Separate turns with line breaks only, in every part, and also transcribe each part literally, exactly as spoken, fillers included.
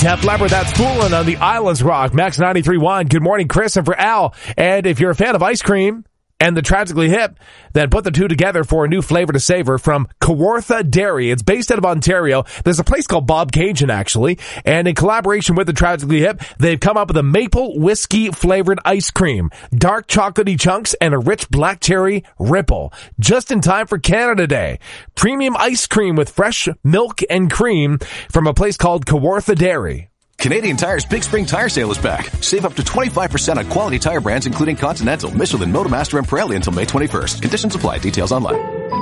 Def Leppard, that's Foolin' on the Islands Rock. Max ninety-three point one. Good morning, Chris, and for Al. And if you're a fan of ice cream and the Tragically Hip, then put the two together for a new flavor to savor from Kawartha Dairy. It's based out of Ontario. There's a place called Bob Cajun, actually, and in collaboration with the Tragically Hip, they've come up with a maple whiskey flavored ice cream, dark chocolatey chunks, and a rich black cherry ripple. Just in time for Canada Day. Premium ice cream with fresh milk and cream from a place called Kawartha Dairy.
Canadian Tire's Big Spring Tire Sale is back. Save up to twenty-five percent on quality tire brands including Continental, Michelin, Motomaster, and Pirelli until May twenty-first. Conditions apply. Details online.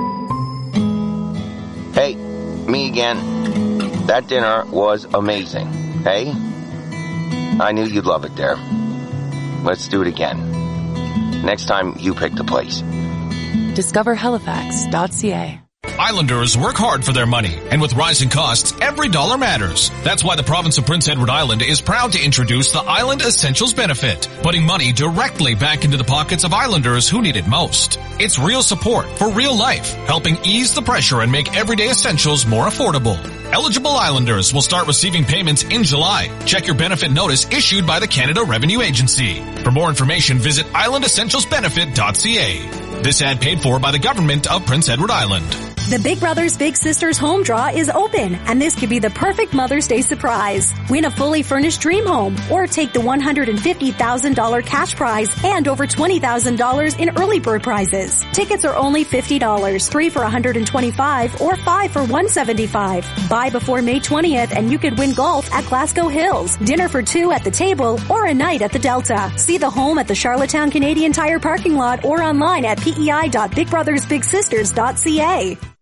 Hey, me again. That dinner was amazing. Hey? I knew you'd love it there. Let's do it again. Next time, you pick the place.
Discover Halifax dot c a.
Islanders work hard for their money, and with rising costs, every dollar matters. That's why the province of Prince Edward Island is proud to introduce the Island Essentials Benefit, putting money directly back into the pockets of Islanders who need it most. It's real support for real life, helping ease the pressure and make everyday essentials more affordable. Eligible Islanders will start receiving payments in July. Check your benefit notice issued by the Canada Revenue Agency. For more information, visit island essentials benefit dot c a. This ad paid for by the government of Prince Edward Island.
The Big Brothers Big Sisters home draw is open, and this could be the perfect Mother's Day surprise. Win a fully furnished dream home, or take the one hundred fifty thousand dollars cash prize and over twenty thousand dollars in early bird prizes. Tickets are only fifty dollars, three for one hundred twenty-five dollars, or five for one hundred seventy-five dollars. Buy before May twentieth, and you could win golf at Glasgow Hills, dinner for two at the table, or a night at the Delta. See the home at the Charlottetown Canadian Tire parking lot or online at p e i dot big brothers big sisters dot c a.